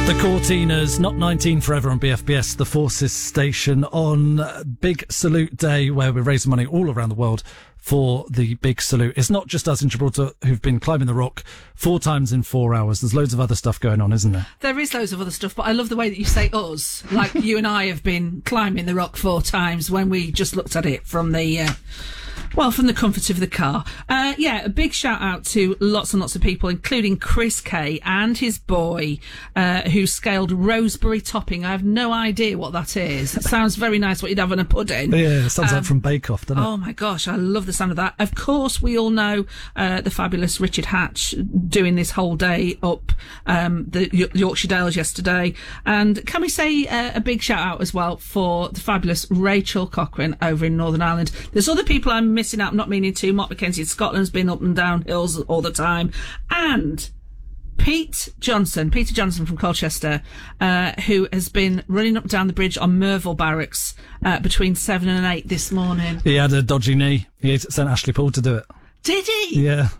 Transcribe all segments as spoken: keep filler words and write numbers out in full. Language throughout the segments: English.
The Cortinas, not nineteen forever on B F B S, the Forces station, on Big Salute Day, where we're raising money all around the world for the Big Salute. It's not just us in Gibraltar who've been climbing the rock four times in four hours. There's loads of other stuff going on, isn't there? There is loads of other stuff, but I love the way that you say us. Like you and I have been climbing the rock four times when we just looked at it from the... Uh, Well, from the comfort of the car. Uh, yeah, a big shout out to lots and lots of people, including Chris Kay and his boy, uh, who scaled Roseberry Topping. I have no idea what that is. It sounds very nice what you'd have in a pudding. Yeah, it sounds um, like from Bake Off, doesn't it? Oh my gosh, I love the sound of that. Of course, we all know uh, the fabulous Richard Hatch doing this whole day up um, the y- Yorkshire Dales yesterday. And can we say uh, a big shout out as well for the fabulous Rachel Cochrane over in Northern Ireland. There's other people I'm missing out, I'm not meaning to. Mark Mackenzie in Scotland's been up and down hills all the time. And Pete Johnson, Peter Johnson from Colchester, uh, who has been running up and down the bridge on Merville Barracks uh, between seven and eight this morning. He had a dodgy knee. He sent Ashley Paul to do it. Did he? Yeah.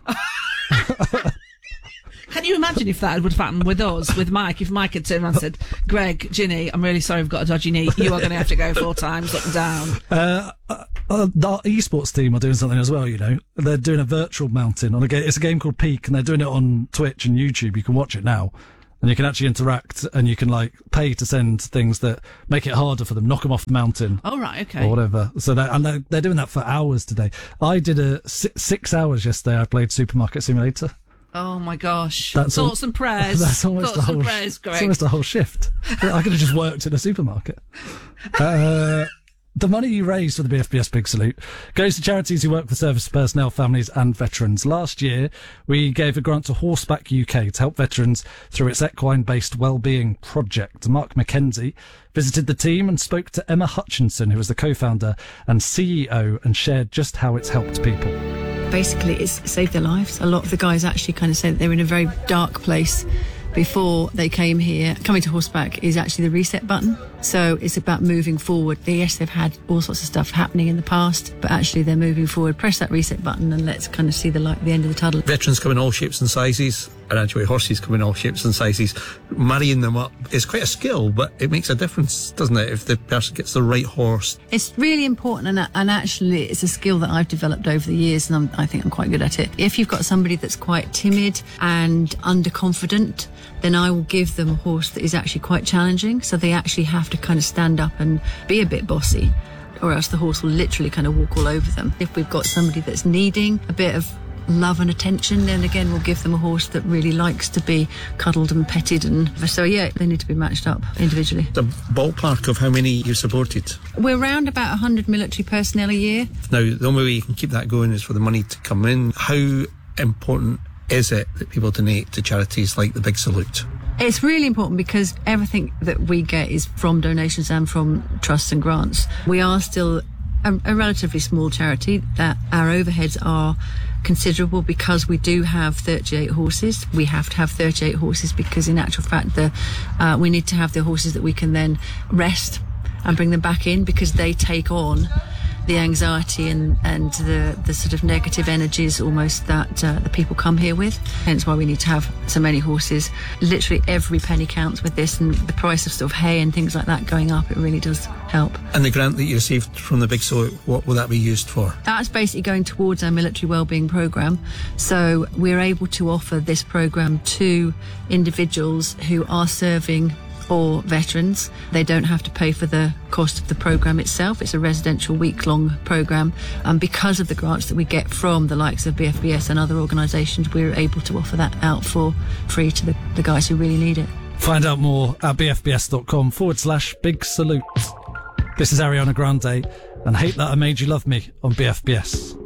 Can you imagine if that would have happened with us, with Mike, if Mike had turned around and said, Greg, Ginny, I'm really sorry I've got a dodgy knee. You are going to have to go four times up and down. Uh, uh, uh, the esports team are doing something as well, you know. They're doing a virtual mountain on a game. It's a game called Peak, and they're doing it on Twitch and YouTube. You can watch it now. And you can actually interact, and you can, like, pay to send things that make it harder for them, knock them off the mountain. Oh, right, okay. Or whatever. So they're, and they're, they're doing that for hours today. I did a six, six hours yesterday. I played Supermarket Simulator. Oh my gosh! That's Thoughts all, and prayers. That's almost Thoughts the whole. and prayers, Greg. It's almost the whole shift. I could have just worked in a supermarket. Uh, the money you raise for the B F B S Big Salute goes to charities who work for service personnel, families, and veterans. Last year, we gave a grant to Horseback U K to help veterans through its equine-based wellbeing project. Mark Mackenzie visited the team and spoke to Emma Hutchinson, who was the co-founder and C E O, and shared just how it's helped people. Basically, it's saved their lives. A lot of the guys actually kind of say that they were in a very dark place before they came here. Coming to Horseback is actually the reset button. So it's about moving forward. Yes, they've had all sorts of stuff happening in the past, but actually they're moving forward. Press that reset button and let's kind of see the light at the end of the tunnel. Veterans come in all shapes and sizes, and actually horses come in all shapes and sizes. Marrying them up is quite a skill, but it makes a difference, doesn't it, if the person gets the right horse? It's really important, and, and actually it's a skill that I've developed over the years, and I'm, I think I'm quite good at it. If you've got somebody that's quite timid and underconfident, then I will give them a horse that is actually quite challenging, so they actually have to kind of stand up and be a bit bossy, or else the horse will literally kind of walk all over them. If we've got somebody that's needing a bit of love and attention, then again we'll give them a horse that really likes to be cuddled and petted, and so yeah, they need to be matched up individually. The ballpark of how many you supported? We're around about one hundred military personnel a year. Now, the only way you can keep that going is for the money to come in. How important is it that people donate to charities like the Big Salute? It's really important because everything that we get is from donations and from trusts and grants. We are still a, a relatively small charity, that our overheads are considerable because we do have thirty-eight horses. We have to have thirty-eight horses because in actual fact the uh, we need to have the horses that we can then rest and bring them back in, because they take on the anxiety and, and the, the sort of negative energies almost that uh, the people come here with. Hence why we need to have so many horses. Literally every penny counts with this, and the price of sort of hay and things like that going up, it really does help. And the grant that you received from the Big Salute, what will that be used for? That's basically going towards our military wellbeing programme. So we're able to offer this programme to individuals who are serving or veterans. They don't have to pay for the cost of the programme itself. It's a residential week-long programme, and because of the grants that we get from the likes of B F B S and other organisations, we're able to offer that out for free to the, the guys who really need it. Find out more at bfbs.com forward slash big salute. This is Ariana Grande and Hate That I Made You Love Me on B F B S.